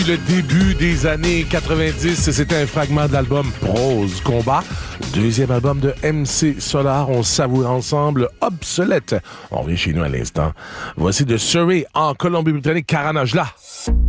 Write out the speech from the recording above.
Le début des années 90, c'était un fragment de l'album Prose Combat. Deuxième album de MC Solar, on savoure ensemble Obsolète. On revient chez nous à l'instant. Voici de Surrey en Colombie-Britannique, Caranajla.